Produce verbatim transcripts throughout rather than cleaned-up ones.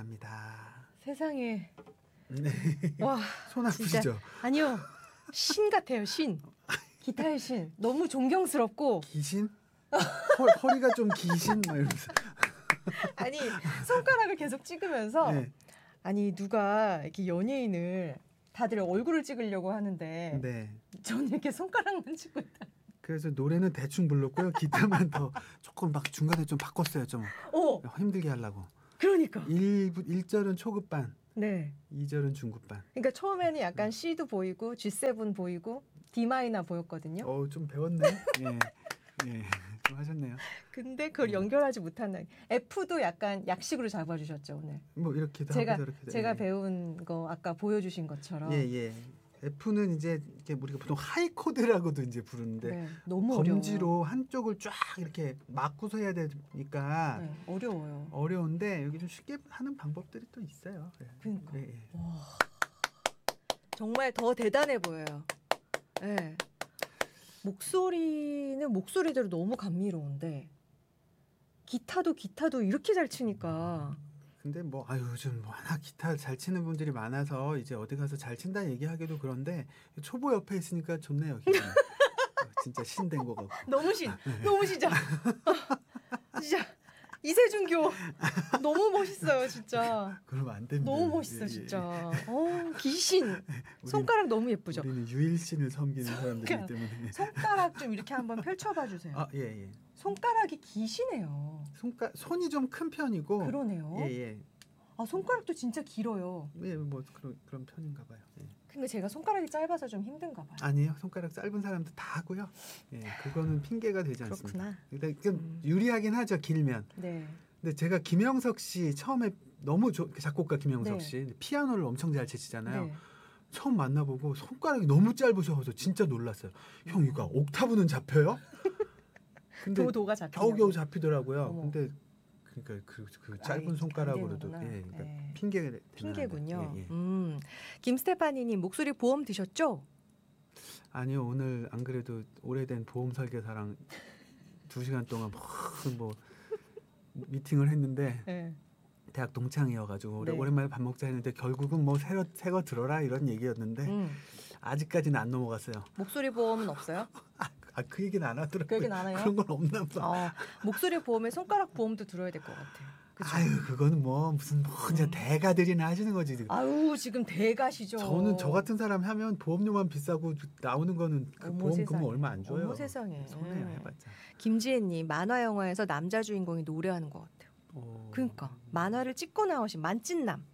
감사합니다. 세상에. 네. 와, 손 아프시죠? 진짜. 아니요. 신 같아요. 신. 기타의 신. 너무 존경스럽고. 기신? 허, 허리가 좀 기신? 막 이러면서. 아니 손가락을 계속 찍으면서 네. 아니 누가 이렇게 연예인을 다들 얼굴을 찍으려고 하는데 네. 저는 이렇게 손가락만 찍고 있다. 그래서 노래는 대충 불렀고요. 기타만 더 조금 막 중간에 좀 바꿨어요. 좀 오, 힘들게 하려고. 그러니까. 일, 일 절은 초급반, 네. 이 절은 중급반. 그러니까 처음에는 약간 C도 보이고 지 세븐 보이고 D 마이너 보였거든요. 어, 좀 배웠네. 예. 예. 좀 하셨네요. 근데 그걸 연결하지 못하는 F도 약간 약식으로 잡아주셨죠 오늘. 뭐 이렇게도 제가 하고 저렇게도. 제가 예. 배운 거 아까 보여주신 것처럼. 예, 예. F는 이제 이렇게 우리가 보통 하이 코드라고도 이제 부르는데 네, 너무 검지로 어려워요. 한쪽을 쫙 이렇게 막고서 해야 되니까 네, 어려워요. 어려운데 여기 좀 쉽게 하는 방법들이 또 있어요. 예. 그러니까. 예, 예. 와, 정말 더 대단해 보여요. 네. 목소리는 목소리대로 너무 감미로운데 기타도 기타도 이렇게 잘 치니까 근데 뭐 아유 요즘 워낙 기타 잘 치는 분들이 많아서 이제 어디 가서 잘 친다 얘기하기도 그런데 초보 옆에 있으니까 좋네요. 기분이. 어, 진짜 신된 거 같고. 너무 신, 너무 시자. 진짜 이세준교 너무 멋있어요, 진짜. 그러면 안 됩니다. 너무 멋있어, 예, 예. 진짜. 어, 귀신. 손가락 너무 예쁘죠. 우리는 유일신을 섬기는 사람들이기 그러니까 때문에. 손가락 좀 이렇게 한번 펼쳐봐 주세요. 아, 예, 예. 손가락이 기시네요. 손가 손이 좀 큰 편이고. 그러네요. 예, 예. 아, 손가락도 진짜 길어요. 예, 뭐 그런 그런 편인가 봐요. 예. 근데 제가 손가락이 짧아서 좀 힘든가 봐요. 아니에요. 손가락 짧은 사람도 다 하고요. 예, 그거는 핑계가 되지 않습니다. 그렇구나. 근데 좀 음. 유리하긴 하죠. 길면. 네. 근데 제가 김영석 씨 처음에 너무 좋 작곡가 김영석 네. 씨 피아노를 엄청 잘 치시잖아요. 네. 처음 만나보고 손가락이 너무 짧으셔서 진짜 놀랐어요. 형 이거 옥타브는 잡혀요? 근데 도도가 잡히냐고. 겨우겨우 잡히더라고요. 어머. 근데 그러니까 그, 그 짧은 아이, 손가락으로도 안 예, 되는구나. 그러니까 네. 핑계 핑계군요. 예, 예. 음, 김스테파니님 목소리 보험 드셨죠? 아니요 오늘 안 그래도 오래된 보험 설계사랑 두 시간 동안 뭐, 뭐 미팅을 했는데 네. 대학 동창이어가지고 네. 오랜만에 밥 먹자 했는데 결국은 뭐 새거 새거 들어라 이런 얘기였는데 음, 아직까지는 안 넘어갔어요. 목소리 보험은 없어요? 아 그 얘기는 안 하더라고요. 그 얘기는 안 해요? 그런 건 없나 봐. 어, 목소리 보험에 손가락 보험도 들어야 될 것 같아요. 그쵸? 아유 그거는 뭐 무슨 뭐 이제 음. 대가들이나 하시는 거지. 지금. 아유 지금 대가시죠. 저는 저 같은 사람 하면 보험료만 비싸고 나오는 거는 그 어머, 보험 세상에. 금은 얼마 안 줘요. 어머, 세상에. 손해야 해봤자. 김지혜님 만화 영화에서 남자 주인공이 노래하는 것 같아요. 어... 그러니까 만화를 찍고 나오신 만찢남.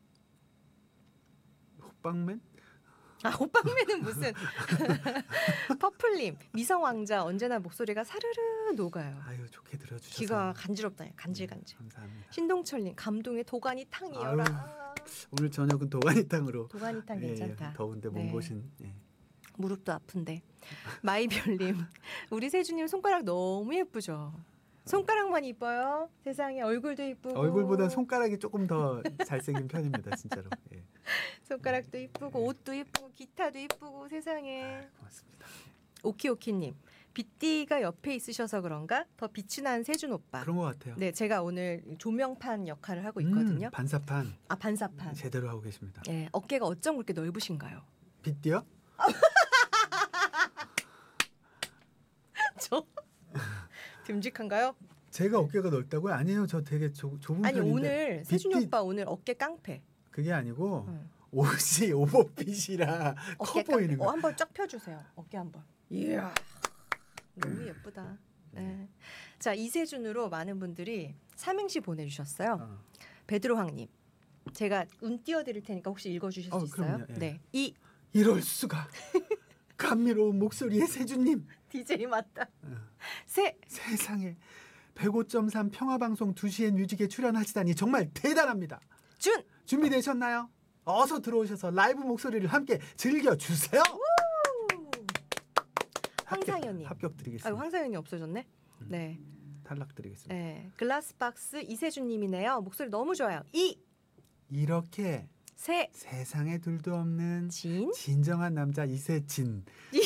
호빵맨? 아 호빵맨은 무슨 퍼플님 미성왕자 언제나 목소리가 사르르 녹아요. 아유 좋게 들어주셔서 귀가 간지럽다 간질간질. 네, 감사합니다. 신동철님 감동의 도가니 탕이여라. 오늘 저녁은 도가니탕으로. 도가니 탕 괜찮다. 예, 더운데 네. 몸보신. 예. 무릎도 아픈데. 마이별님 우리 세준님 손가락 너무 예쁘죠. 손가락만 이뻐요. 세상에 얼굴도 이쁘고. 얼굴보다 손가락이 조금 더 잘생긴 편입니다, 진짜로. 예. 손가락도 이쁘고 옷도 이쁘고 기타도 이쁘고 세상에. 아, 고맙습니다. 오키오키님 빗띠가 옆에 있으셔서 그런가 더 빛이 나는 세준 오빠. 그런 것 같아요. 네, 제가 오늘 조명판 역할을 하고 있거든요. 음, 반사판 아 반사판. 제대로 하고 계십니다. 네, 어깨가 어쩜 그렇게 넓으신가요? 빗띠요? 저 듬직한가요? 제가 어깨가 넓다고요? 아니에요. 저 되게 좁, 좁은 아니 편인데. 오늘 세준이 빗띠- 오빠 오늘 어깨 깡패. 그게 아니고 응. 옷이 오버핏이라 커 어깨 보이는 깡패. 어, 거. 한번 쫙 펴주세요. 어깨 한번. 이야. 너무 예쁘다. 네. 자 이세준으로 많은 분들이 삼행시 보내주셨어요. 어. 베드로황님, 제가 운 띄워드릴 테니까 혹시 읽어주실 어, 수 있어요? 그럼요. 예. 네. 이 이럴 수가. 감미로운 목소리의 세준님. 디제이 맞다. 어. 세 세상에 백오 점 삼 평화방송 두 시에 뮤직에 출연하시다니 정말 대단합니다. 준. 준비되셨나요? 어서 들어오셔서 라이브 목소리를 함께 즐겨주세요. 황상현님. 합격 드리겠습니다. 아유 황상현이 없어졌네. 네. 탈락 드리겠습니다. 네. 글라스박스 이세준님이네요. 목소리 너무 좋아요. 이. 이렇게 세. 세상에 둘도 없는 진. 진정한 남자 이세진. 이세진.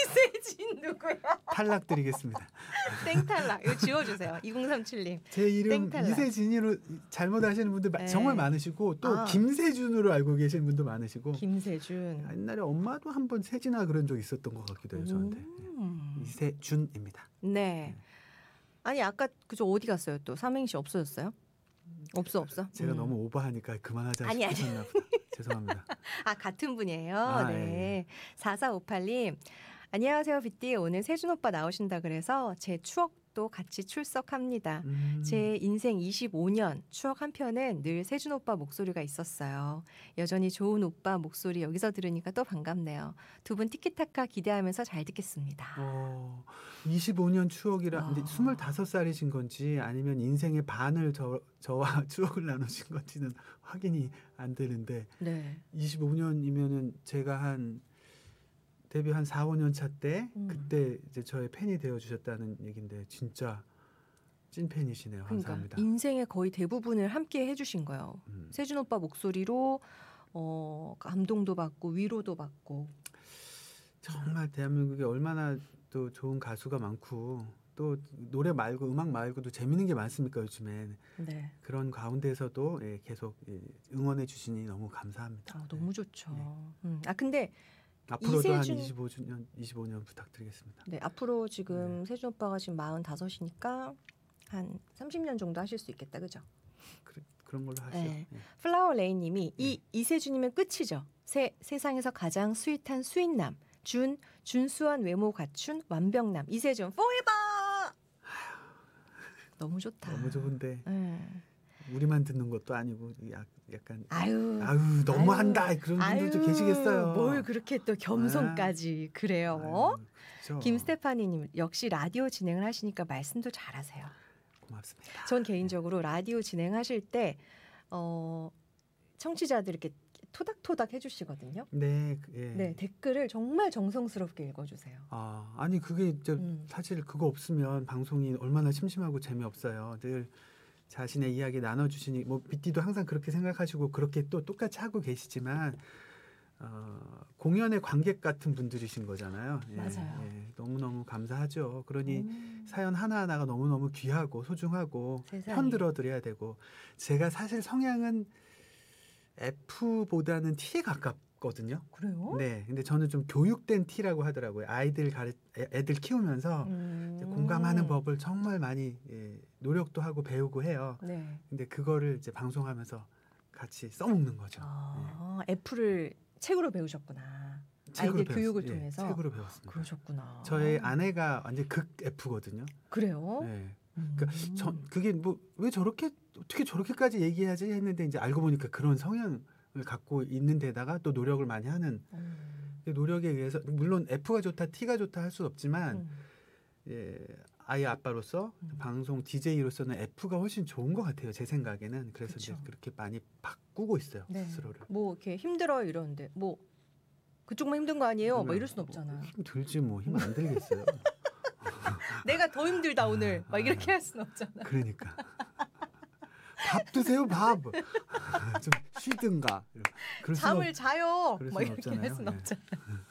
이세진 누구야? 탈락드리겠습니다. 땡탈락. 이거 지워주세요. 이공삼칠님. 제 이름 땡탈락. 이세진으로 잘못 아시는 분들 마- 네. 정말 많으시고 또 아. 김세준으로 알고 계시는 분도 많으시고 김세준. 옛날에 엄마도 한번 세진아 그런 적 있었던 것 같기도 해요. 저한테. 음. 이세준입니다. 네. 아니 아까 그저 어디 갔어요? 또 삼행시 없어졌어요? 없어 없어. 제가 음. 너무 오버하니까 그만하자 아니, 아니. 싶으셨나 보다. 죄송합니다. 아 같은 분이에요. 아, 네. 예. 사사오팔님. 안녕하세요, 빗디. 오늘 세준 오빠 나오신다 그래서 제 추억도 같이 출석합니다. 음. 제 인생 이십오 년 추억 한편엔 늘 세준 오빠 목소리가 있었어요. 여전히 좋은 오빠 목소리 여기서 들으니까 또 반갑네요. 두 분 티키타카 기대하면서 잘 듣겠습니다. 어, 이십오 년 추억이라 근데 와. 스물다섯 살이신 건지 아니면 인생의 반을 저, 저와 추억을 나누신 건지는 확인이 안 되는데 네. 이십오 년이면은 제가 한 데뷔 한 사, 오 년 차 때 음. 그때 이제 저의 팬이 되어 주셨다는 얘긴데 진짜 찐 팬이시네요. 그러니까 감사합니다. 인생의 거의 대부분을 함께 해주신 거예요. 음. 세준 오빠 목소리로 어, 감동도 받고 위로도 받고. 정말 대한민국에 얼마나 또 좋은 가수가 많고 또 노래 말고 음악 말고도 재밌는 게 많습니까 요즘엔. 네. 그런 가운데서도 예, 계속 예, 응원해 주시니 너무 감사합니다. 아, 너무 좋죠. 네. 음. 아 근데 앞으로도 이세준- 한 이십오 년, 이십오 년 부탁드리겠습니다. 네, 앞으로 지금 세준 오빠가 지금 마흔다섯이니까 한 삼십 년 정도 하실 수 있겠다, 그죠? 그, 그런 걸로 하시죠. 네. 예. 플라워 레인님이 이 이세준이면 끝이죠. 세 세상에서 가장 스윗한 스윗남, 준 준수한 외모 갖춘 완벽남 이세준 포에버. 너무 좋다. 너무 좋은데 네. 우리만 듣는 것도 아니고 약, 약간 아유. 아유 너무한다 그런 분들도 아유, 계시겠어요. 뭘 그렇게 또 겸손까지 그래요? 아유, 그렇죠. 김스테파니님 역시 라디오 진행을 하시니까 말씀도 잘하세요. 고맙습니다. 전 개인적으로 라디오 진행하실 때 어, 청취자들 이렇게 토닥토닥 해주시거든요. 네, 그, 예. 네, 댓글을 정말 정성스럽게 읽어주세요. 아 아니 그게 저 음. 사실 그거 없으면 방송이 얼마나 심심하고 재미없어요. 늘 자신의 이야기 나눠주시니 뭐 비띠도 항상 그렇게 생각하시고 그렇게 또 똑같이 하고 계시지만 어, 공연의 관객 같은 분들이신 거잖아요. 예, 맞아요. 예, 너무너무 감사하죠. 그러니 음. 사연 하나하나가 너무너무 귀하고 소중하고 세상에. 편들어 드려야 되고 제가 사실 성향은 F보다는 T에 가깝거든요. 그래요? 네, 근데 저는 좀 교육된 T라고 하더라고요. 아이들 가르 애- 애들 키우면서 음. 이제 공감하는 법을 정말 많이 예, 노력도 하고 배우고 해요. 네. 근데 그거를 이제 방송하면서 같이 써먹는 거죠. 아, F를 책으로 배우셨구나. 예. 책으로 아이들 교육을 배웠- 예, 통해서. 책으로 배웠습니다. 그러셨구나. 저의 아내가 완전 극 F거든요. 그래요? 네. 음. 그러니까 저, 그게 뭐 왜 저렇게 어떻게 저렇게까지 얘기하지 했는데 이제 알고 보니까 그런 성향을 갖고 있는 데다가 또 노력을 많이 하는 음. 그 노력에 의해서 물론 F가 좋다 T가 좋다 할 수 없지만 음. 예, 아이 아빠로서 음. 방송 디제이로서는 F가 훨씬 좋은 것 같아요. 제 생각에는 그래서 이제 그쵸. 그렇게 많이 바꾸고 있어요 네. 스스로를. 뭐 이렇게 힘들어요 이러는데 뭐 그쪽만 힘든 거 아니에요? 막 이럴 순 없잖아요. 힘 들지 뭐 힘 안 들겠어요. 내가 더 힘들다 오늘 막 아. 이렇게 할 순 없잖아. 그러니까 밥 드세요 밥. 좀 쉬든가. 그럴 수는 잠을 자요. 그럴 막 순 이렇게 할 없잖아요. 순 네. 없잖아.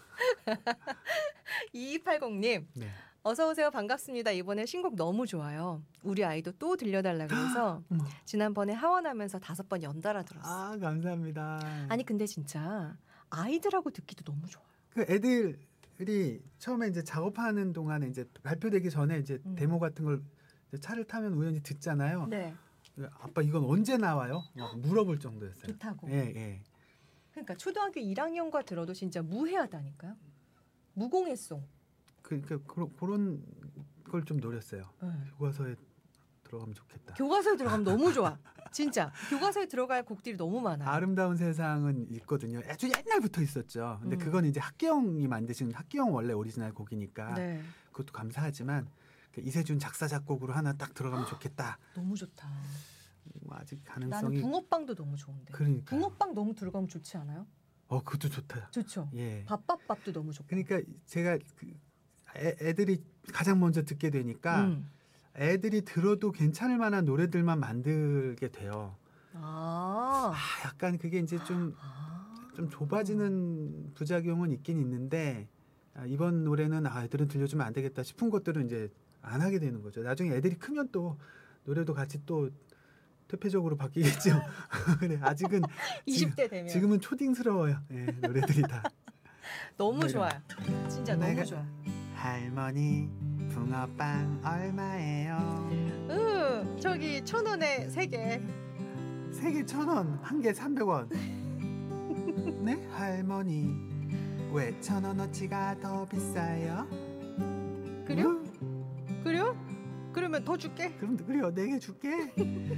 이이팔공님 네. 어서 오세요 반갑습니다. 이번에 신곡 너무 좋아요. 우리 아이도 또 들려달라 그래서 어머. 지난번에 하원하면서 다섯 번 연달아 들었어. 아 감사합니다. 아니 근데 진짜 아이들하고 듣기도 너무 좋아요. 그 애들이 처음에 이제 작업하는 동안에 이제 발표되기 전에 이제 음. 데모 같은 걸 이제 차를 타면 우연히 듣잖아요. 네, 아빠 이건 언제 나와요? 막 물어볼 정도였어요. 좋다고. 예, 예. 그러니까 초등학교 일 학년과 들어도 진짜 무해하다니까요. 무공해송. 그러니까 그런 그런 걸 좀 노렸어요. 네. 교과서에 들어가면 좋겠다. 교과서에 들어가면 너무 좋아. 진짜 교과서에 들어갈 곡들이 너무 많아요. 아름다운 세상은 있거든요. 아주 옛날부터 있었죠. 근데 음. 그건 이제 학경이 만드신 학경 원래 오리지널 곡이니까 네, 그것도 감사하지만 그 이세준 작사 작곡으로 하나 딱 들어가면 좋겠다. 너무 좋다. 뭐 아직 나는 가능성이 붕어빵도 너무 좋은데. 그러니까. 붕어빵 너무 들어가면 좋지 않아요? 어 그것도 좋다. 좋죠. 예. 밥밥밥도 너무 좋고. 그러니까 제가 그 애, 애들이 가장 먼저 듣게 되니까 음. 애들이 들어도 괜찮을 만한 노래들만 만들게 돼요. 아. 아, 약간 그게 이제 좀, 아. 좀 좁아지는 부작용은 있긴 있는데 아, 이번 노래는 아, 애들은 들려주면 안 되겠다 싶은 것들은 이제 안 하게 되는 거죠. 나중에 애들이 크면 또 노래도 같이 또 퇴폐적으로 바뀌겠죠. 근데 아직은 이십 대 되면 지금은 초딩스러워요. 예, 노래들이 다. 너무 내가- 좋아요. 진짜 내가- 너무 좋아. 할머니 붕어빵 얼마예요? 으, 저기 천 원에 세 개. 세 개 천 원, 한 개 삼백 원. 네? 할머니 왜 천 원어치가 더 비싸요? 그래요? 응? 그래요? 그러면 더 줄게. 그럼 그래요. 네 개 줄게.